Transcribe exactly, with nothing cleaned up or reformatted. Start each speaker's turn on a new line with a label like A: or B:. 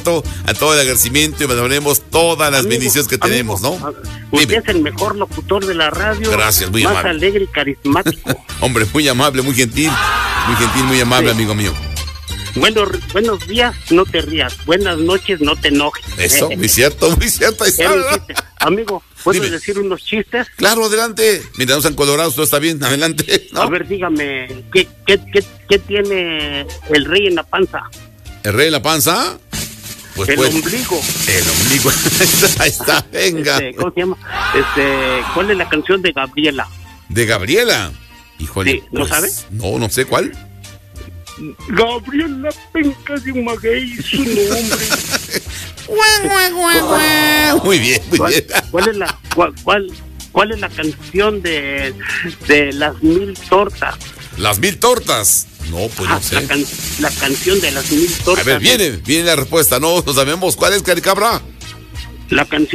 A: a todo el agradecimiento y mandaremos todas las amigo, bendiciones que amigo, tenemos, ¿no?
B: Usted Dime. Es el mejor locutor de la radio.
A: Gracias, muy
B: más
A: amable.
B: alegre y carismático.
A: Hombre, muy amable, muy gentil, muy gentil, muy amable, sí. Amigo mío.
B: Bueno, buenos días, no te rías. Buenas noches, no te enojes.
A: Eso, muy cierto, muy cierto. Está,
B: amigo, ¿puedo
A: Dime.
B: decir unos chistes?
A: Claro, adelante. Mira, no están colorados, todo está bien, adelante. ¿No?
B: A ver, dígame, ¿qué, qué, qué, ¿qué tiene el rey en la panza?
A: ¿El rey en la panza? Pues,
B: el
A: pues,
B: ombligo.
A: El ombligo. Ahí está, venga.
B: Este, ¿Cómo se llama? Este, ¿cuál es la canción de Gabriela?
A: ¿De Gabriela? Híjole.
B: Sí, ¿no
A: pues,
B: sabes?
A: No, no sé cuál.
B: Gabriela Penca de Maguey, su nombre.
A: Muy bien, muy
B: ¿Cuál,
A: bien.
B: ¿Cuál es la cuál, cuál, cuál es la canción de, de las mil tortas?
A: Las mil tortas. No, pues
B: ah,
A: no sé.
B: La, can, la canción de las mil tortas.
A: A ver, viene, viene la respuesta. No, no sabemos cuál es, Caricabra.
B: La canción